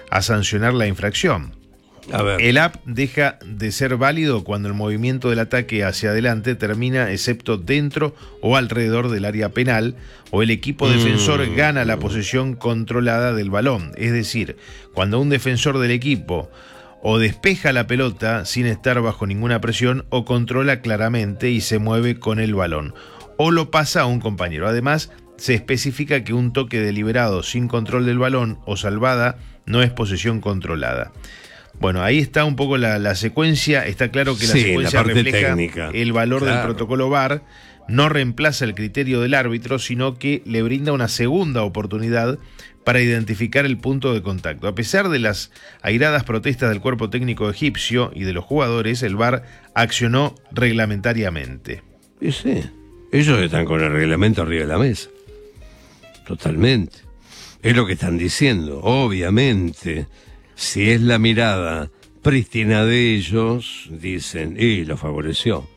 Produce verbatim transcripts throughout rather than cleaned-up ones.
a sancionar la infracción. A ver. El A P deja de ser válido cuando el movimiento del ataque hacia adelante termina excepto dentro o alrededor del área penal o el equipo defensor mm. gana la posesión controlada del balón. Es decir, cuando un defensor del equipo o despeja la pelota sin estar bajo ninguna presión o controla claramente y se mueve con el balón o lo pasa a un compañero. Además, se especifica que un toque deliberado sin control del balón o salvada no es posesión controlada. Bueno, ahí está un poco la, la secuencia. Está claro que la sí, secuencia la refleja técnica. el valor Claro. del protocolo V A R, no reemplaza el criterio del árbitro, sino que le brinda una segunda oportunidad para identificar el punto de contacto. A pesar de las airadas protestas del cuerpo técnico egipcio y de los jugadores, el V A R accionó reglamentariamente. Y sí, ellos están con el reglamento arriba de la mesa. Totalmente. Es lo que están diciendo, obviamente. Si es la mirada prístina de ellos, dicen, y lo favoreció.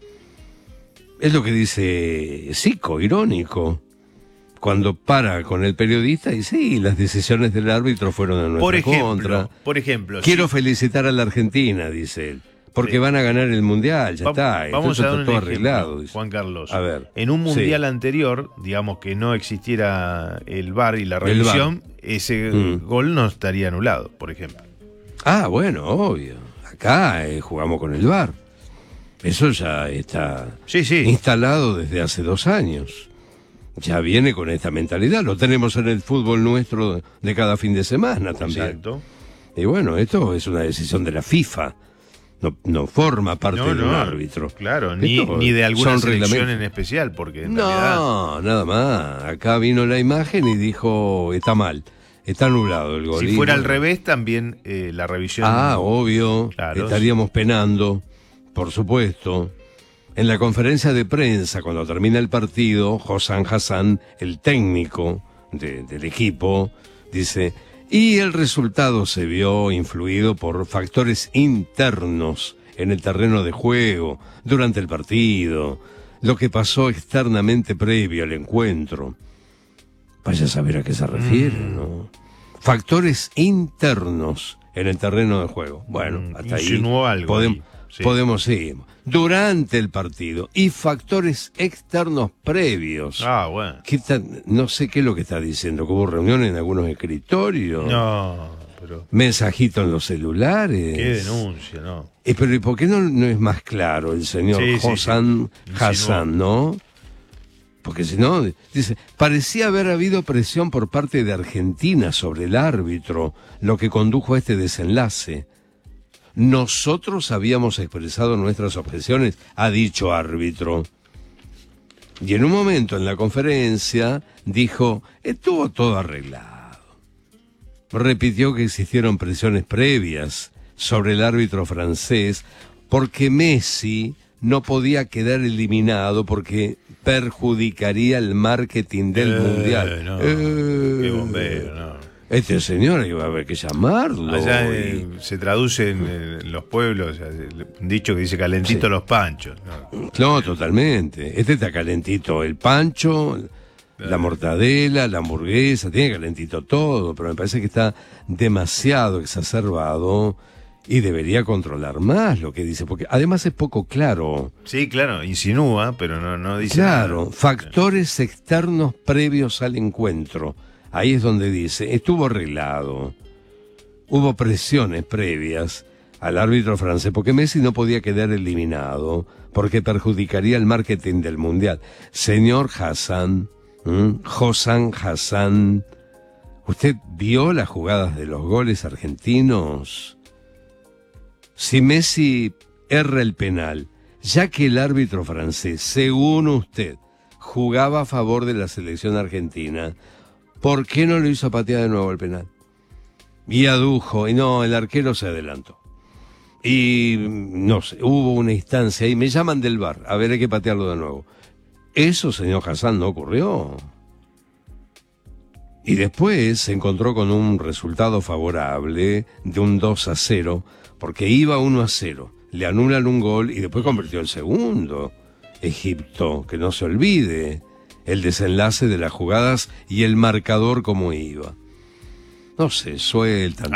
Es lo que dice Zico, irónico, cuando para con el periodista y sí, las decisiones del árbitro fueron en nuestra Por ejemplo, contra. por ejemplo, Quiero sí. felicitar a la Argentina, dice él, porque sí. van a ganar el Mundial, ya Va, está. Vamos Esto a dar está un todo ejemplo, arreglado, dice. Juan Carlos. A ver, en un Mundial sí. anterior, digamos que no existiera el V A R y la revisión, ese mm. gol no estaría anulado, por ejemplo. Ah, bueno, obvio. Acá eh, jugamos con el V A R. Eso ya está sí, sí. instalado desde hace dos años. Ya viene con esta mentalidad. Lo tenemos en el fútbol nuestro de cada fin de semana también. Exacto. Y bueno, esto es una decisión de la FIFA. No, no forma parte no, de un no, árbitro. Claro, ni, ni de alguna selección en especial, porque en no, realidad... nada más. Acá vino la imagen y dijo, está mal. Está anulado el gol. Si fuera al revés, también eh, la revisión... Ah, obvio. Claro. Estaríamos penando, por supuesto. En la conferencia de prensa, cuando termina el partido, Hossam Hassan, el técnico de, del equipo, dice, y el resultado se vio influido por factores internos en el terreno de juego, durante el partido, lo que pasó externamente previo al encuentro. Vaya a saber a qué se refiere, mm. ¿no? Factores internos en el terreno de juego. Bueno, mm, hasta insinuó ahí algo podemos, ahí. Sí. podemos seguir. Durante el partido y factores externos previos. Ah, bueno. ¿Qué tan, no sé qué es lo que está diciendo, que hubo reuniones en algunos escritorios. No, pero... Mensajitos en los celulares. Qué denuncia, ¿no? Eh, pero ¿y por qué no, no es más claro el señor sí, Hossam sí, sí. Hassan, no? Porque si no, dice, parecía haber habido presión por parte de Argentina sobre el árbitro, lo que condujo a este desenlace. Nosotros habíamos expresado nuestras objeciones, ha dicho árbitro. Y en un momento en la conferencia dijo, estuvo todo arreglado. Repitió que existieron presiones previas sobre el árbitro francés porque Messi no podía quedar eliminado porque perjudicaría el marketing del eh, mundial. No, eh, qué bombero, no. Este señor iba a haber que llamarlo. Allá y... eh, se traduce en, en los pueblos, un dicho que dice calentito sí. los panchos. ¿no? no, totalmente. Este está calentito el pancho, la mortadela, la hamburguesa, tiene calentito todo, pero me parece que está demasiado exacerbado y debería controlar más lo que dice, porque además es poco claro. Sí, claro, insinúa, pero no, no dice Claro, nada. factores externos previos al encuentro. Ahí es donde dice, estuvo arreglado. Hubo presiones previas al árbitro francés, porque Messi no podía quedar eliminado, porque perjudicaría el marketing del Mundial. Señor Hassan, ¿m? Hossam Hassan, ¿usted vio las jugadas de los goles argentinos? Si Messi erra el penal, ya que el árbitro francés, según usted, jugaba a favor de la selección argentina, ¿por qué no lo hizo patear de nuevo el penal? Y adujo, y no, el arquero se adelantó. Y, no sé, hubo una instancia ahí, me llaman del V A R, a ver, hay que patearlo de nuevo. Eso, señor Hassan, no ocurrió. Y después se encontró con un resultado favorable de un dos a cero, porque iba uno a cero, le anulan un gol y después convirtió el segundo. Egipto, que no se olvide el desenlace de las jugadas y el marcador como iba. No sé, sueltan.